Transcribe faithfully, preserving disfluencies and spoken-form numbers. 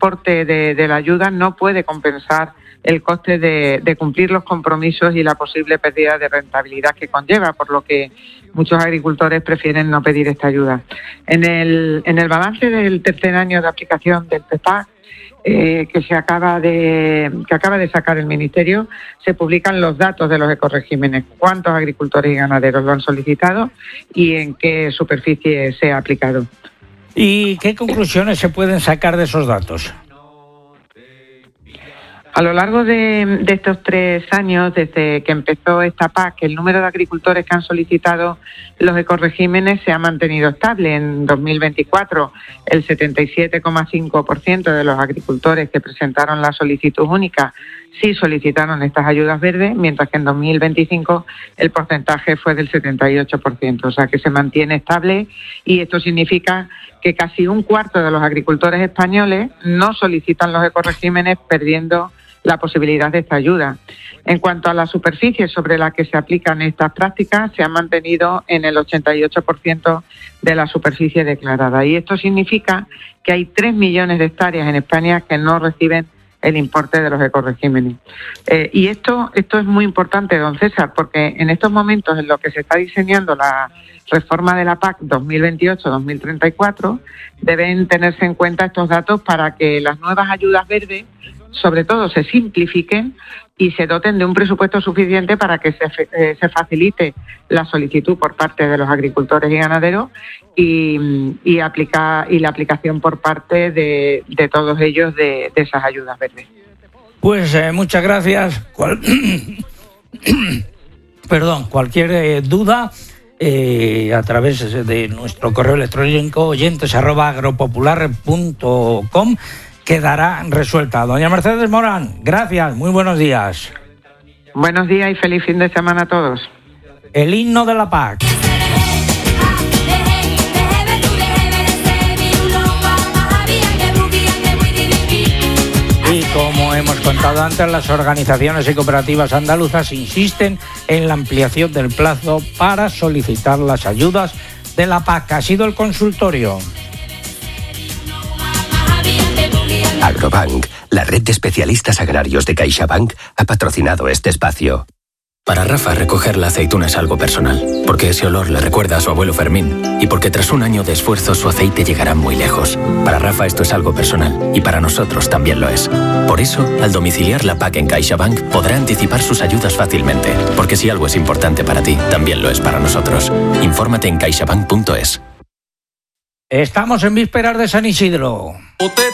importe de, de la ayuda no puede compensar el coste de, de cumplir los compromisos y la posible pérdida de rentabilidad que conlleva, por lo que muchos agricultores prefieren no pedir esta ayuda. En el, en el balance del tercer año de aplicación del PEPAC, eh, que se acaba de que acaba de sacar el Ministerio, se publican los datos de los ecoregímenes, cuántos agricultores y ganaderos lo han solicitado y en qué superficie se ha aplicado. ¿Y qué conclusiones se pueden sacar de esos datos? A lo largo de, de estos tres años, desde que empezó esta P A C, el número de agricultores que han solicitado los ecoregímenes se ha mantenido estable. En dos mil veinticuatro, el setenta y siete coma cinco por ciento de los agricultores que presentaron la solicitud única sí solicitaron estas ayudas verdes, mientras que en dos mil veinticinco el porcentaje fue del setenta y ocho por ciento, o sea que se mantiene estable, y esto significa que casi un cuarto de los agricultores españoles no solicitan los ecoregímenes, perdiendo la posibilidad de esta ayuda. En cuanto a la superficie sobre la que se aplican estas prácticas, se han mantenido en el ochenta y ocho por ciento de la superficie declarada. Y esto significa que hay tres millones de hectáreas en España que no reciben el importe de los ecoregímenes. Eh, y esto, esto es muy importante, don César, porque en estos momentos en los que se está diseñando la reforma de la P A C dos mil veintiocho dos mil treinta y cuatro, deben tenerse en cuenta estos datos para que las nuevas ayudas verdes, sobre todo, se simplifiquen y se doten de un presupuesto suficiente para que se, eh, se facilite la solicitud por parte de los agricultores y ganaderos y, y, aplica, y la aplicación por parte de, de todos ellos de, de esas ayudas verdes. Pues eh, muchas gracias. Cual... Perdón, cualquier eh, duda eh, a través de nuestro correo electrónico oyentes arroba agropopular punto com quedará resuelta. Doña Mercedes Morán, gracias, muy buenos días. Buenos días y feliz fin de semana a todos. El himno de la P A C. Y como hemos contado antes, las organizaciones y cooperativas andaluzas insisten en la ampliación del plazo para solicitar las ayudas de la P A C. Ha sido el consultorio. Agrobank, la red de especialistas agrarios de CaixaBank, ha patrocinado este espacio. Para Rafa, recoger la aceituna es algo personal, porque ese olor le recuerda a su abuelo Fermín, y porque tras un año de esfuerzo su aceite llegará muy lejos. Para Rafa esto es algo personal, y para nosotros también lo es. Por eso, al domiciliar la P A C en CaixaBank, podrá anticipar sus ayudas fácilmente, porque si algo es importante para ti, también lo es para nosotros. Infórmate en caixabank punto es. Estamos en vísperas de San Isidro.